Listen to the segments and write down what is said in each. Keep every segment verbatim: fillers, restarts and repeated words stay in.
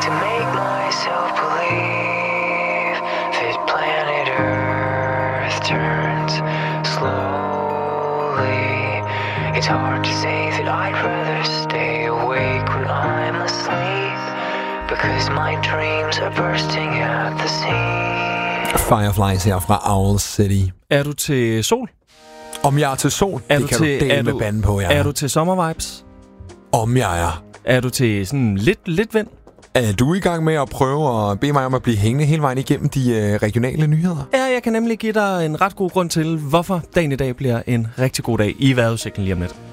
to make myself believe that planet Earth turns slowly. It's hard to say that I'd rather stay awake when I'm asleep, because my dreams are bursting at the seams. Fireflies her fra Owl City. Er du til sol? Om jeg er til sol? Er det du kan til, du dele er med du, banden på, jeg er. Er du til sommervibes? Om jeg er. Er du til sådan lidt, lidt vind? Er du i gang med at prøve at bede mig om at blive hængende hele vejen igennem de øh, regionale nyheder? Ja, jeg kan nemlig give dig en ret god grund til, hvorfor dagen i dag bliver en rigtig god dag i vejrudsigten lige om lidt.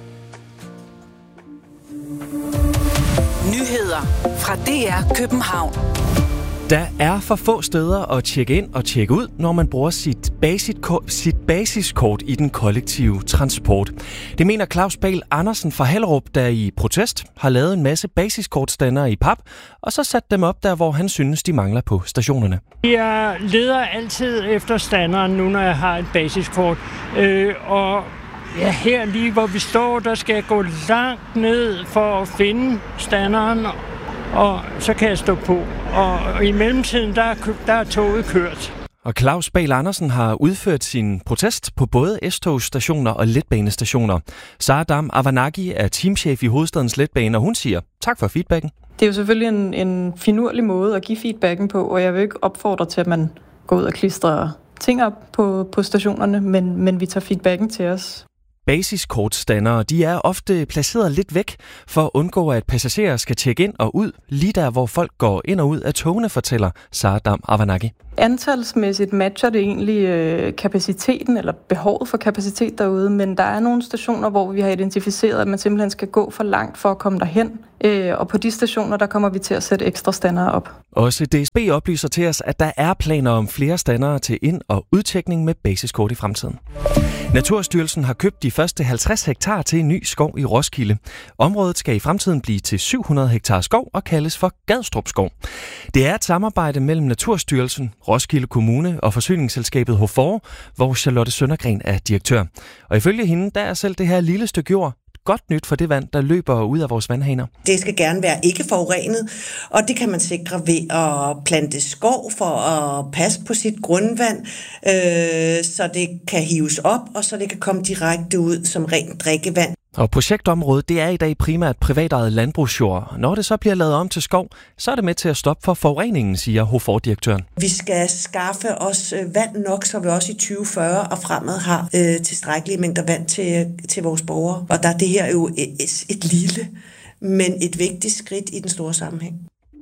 Nyheder fra D R København. Der er for få steder at tjekke ind og tjekke ud, når man bruger sit, basiskort, sit basiskort i den kollektive transport. Det mener Claus Bahl Andersen fra Hellerup, der i protest har lavet en masse basiskortstandere i pap, og så sat dem op der, hvor han synes, de mangler på stationerne. Jeg leder altid efter standeren nu, når jeg har et basiskort. Øh, og ja, her lige hvor vi står, der skal jeg gå langt ned for at finde standeren, og så kan jeg stå på. Og i mellemtiden, der er, der er toget kørt. Og Claus Bahl Andersen har udført sin protest på både S-togsstationer og letbanestationer. Sara Dam Avanagi er teamchef i Hovedstadens Letbane, og hun siger tak for feedbacken. Det er jo selvfølgelig en, en finurlig måde at give feedbacken på, og jeg vil ikke opfordre til, at man går ud og klistrer ting op på, på stationerne, men, men vi tager feedbacken til os. Basiskortstandere, de er ofte placeret lidt væk for at undgå, at passagerer skal tjekke ind og ud, lige der, hvor folk går ind og ud af togene, fortæller Sara Dam Avanagi. Antalsmæssigt matcher det egentlig øh, kapaciteten eller behovet for kapacitet derude, men der er nogle stationer, hvor vi har identificeret, at man simpelthen skal gå for langt for at komme derhen, øh, og på de stationer, der kommer vi til at sætte ekstra standere op. Også D S B oplyser til os, at der er planer om flere standere til ind- og udtjekning med basiskort i fremtiden. Naturstyrelsen har købt de første halvtreds hektar til en ny skov i Roskilde. Området skal i fremtiden blive til syv hundrede hektar skov og kaldes for Gadstrup Skov. Det er et samarbejde mellem Naturstyrelsen, Roskilde Kommune og forsyningsselskabet Hofor, hvor Charlotte Søndergren er direktør. Og ifølge hende, der er selv det her lille stykke jord godt nyt for det vand, der løber ud af vores vandhaner. Det skal gerne være ikke forurenet, og det kan man sikre ved at plante skov for at passe på sit grundvand, øh, så det kan hives op, og så det kan komme direkte ud som rent drikkevand. Og projektområdet, det er i dag primært privatejet landbrugsjord. Når det så bliver lavet om til skov, så er det med til at stoppe for forureningen, siger Hofor-direktøren. Vi skal skaffe os vand nok, så vi også i tyve fyrre og fremad har øh, tilstrækkelige mængder vand til, til vores borgere. Og der er det her jo et, et lille, men et vigtigt skridt i den store sammenhæng.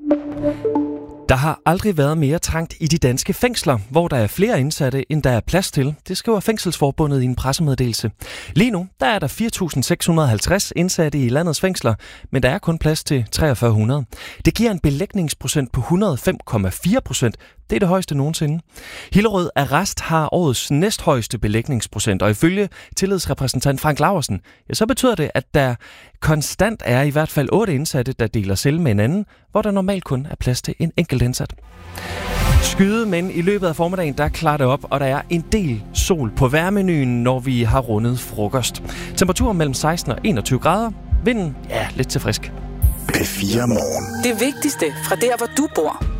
Der har aldrig været mere trangt i de danske fængsler, hvor der er flere indsatte, end der er plads til. Det skriver Fængselsforbundet i en pressemeddelelse. Lige nu der er der fire tusind seks hundrede og halvtreds indsatte i landets fængsler, men der er kun plads til treogfyrre hundrede. Det giver en belægningsprocent på et hundrede og fem komma fire procent. Det er det højeste nogensinde. Hillerød Arrest har årets næsthøjeste belægningsprocent, og ifølge tillidsrepræsentant Frank Laursen, ja, så betyder det, at der konstant er i hvert fald otte indsatte, der deler celle med en anden, hvor der normalt kun er plads til en enkelt indsat. Skyde, men i løbet af formiddagen, der klarer det op, og der er en del sol på vejrmenuen, når vi har rundet frokost. Temperaturen mellem seksten og enogtyve grader. Vinden, ja, lidt til frisk. P fire Morgen. Det vigtigste fra der, hvor du bor.